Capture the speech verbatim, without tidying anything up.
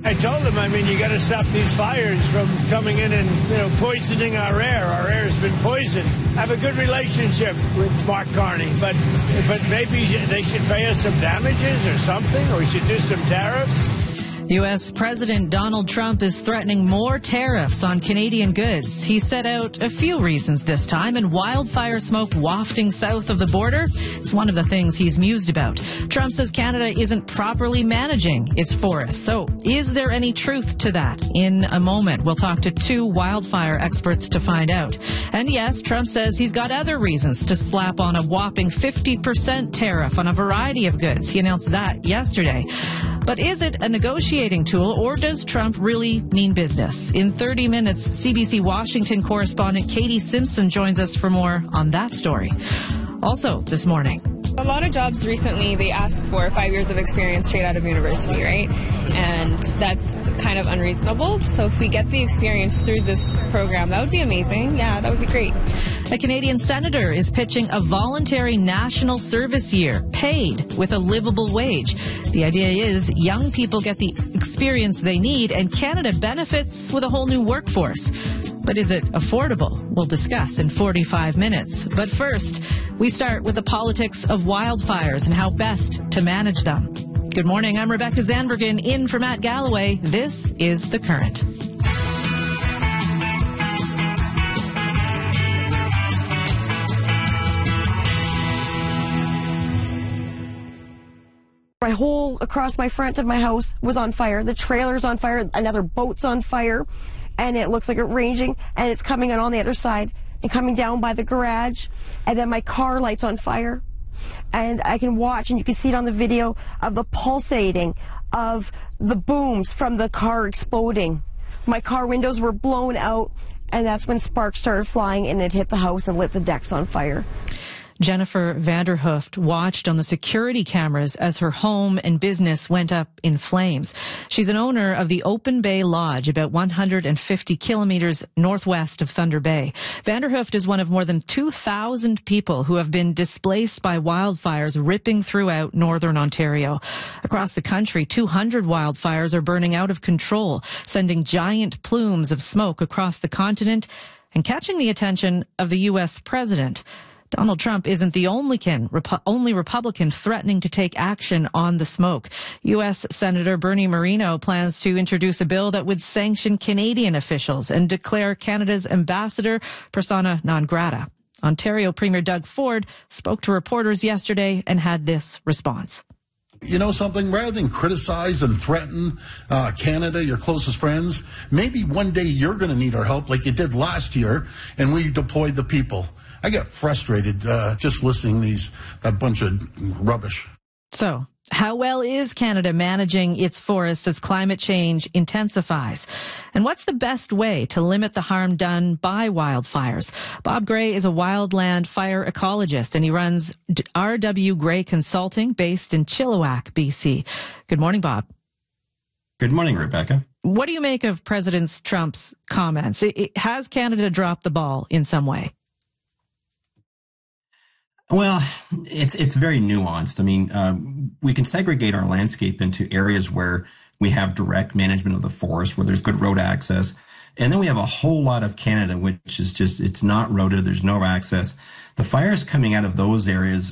I told him, I mean, you got to stop these fires from coming in and, you know, poisoning our air. Our air has been poisoned. I have a good relationship with Mark Carney, but but maybe they should pay us some damages or something, or we should do some tariffs. U S. President Donald Trump is threatening more tariffs on Canadian goods. He set out a few reasons this time, and wildfire smoke wafting south of the border is one of the things he's mused about. Trump says Canada isn't properly managing its forests. So is there any truth to that? In a moment, we'll talk to two wildfire experts to find out. And yes, Trump says he's got other reasons to slap on a whopping fifty percent tariff on a variety of goods. He announced that yesterday. But is it a negotiating tool, or does Trump really mean business? In thirty minutes, C B C Washington correspondent Katie Simpson joins us for more on that story. Also this morning, a lot of jobs recently, they ask for five years of experience straight out of university, right? And that's kind of unreasonable. So if we get the experience through this program, that would be amazing. Yeah, that would be great. A Canadian senator is pitching a voluntary national service year, paid with a livable wage. The idea is young people get the experience they need, and Canada benefits with a whole new workforce. But is it affordable? We'll discuss in forty-five minutes. But first, we start with the politics of wildfires and how best to manage them. Good morning, I'm Rebecca Zandbergen, in for Matt Galloway. This is The Current. My whole across my front of my house was on fire. The trailer's on fire. Another boat's on fire. And it looks like it's raging. And it's coming in on the other side and coming down by the garage. And then my car light's on fire. And I can watch, and you can see it on the video, of the pulsating of the booms from the car exploding. My car windows were blown out. And that's when sparks started flying, and it hit the house and lit the decks on fire. Jennifer Vanderhooft watched on the security cameras as her home and business went up in flames. She's an owner of the Open Bay Lodge, about one hundred fifty kilometers northwest of Thunder Bay. Vanderhooft is one of more than two thousand people who have been displaced by wildfires ripping throughout northern Ontario. Across the country, two hundred wildfires are burning out of control, sending giant plumes of smoke across the continent and catching the attention of the U S president. Donald Trump isn't the only, can, Repu- only Republican threatening to take action on the smoke. U S. Senator Bernie Moreno plans to introduce a bill that would sanction Canadian officials and declare Canada's ambassador persona non grata. Ontario Premier Doug Ford spoke to reporters yesterday and had this response. You know something? Rather than criticize and threaten uh, Canada, your closest friends, maybe one day you're going to need our help like you did last year, and we deployed the people. I get frustrated uh, just listening to these that bunch of rubbish. So, how well is Canada managing its forests as climate change intensifies? And what's the best way to limit the harm done by wildfires? Bob Gray is a wildland fire ecologist, and he runs R W Gray Consulting based in Chilliwack, B C. Good morning, Bob. Good morning, Rebecca. What do you make of President Trump's comments? It, it, has Canada dropped the ball in some way? Well, it's it's very nuanced. I mean, uh, we can segregate our landscape into areas where we have direct management of the forest, where there's good road access. And then we have a whole lot of Canada, which is just, it's not roaded. There's no access. The fires coming out of those areas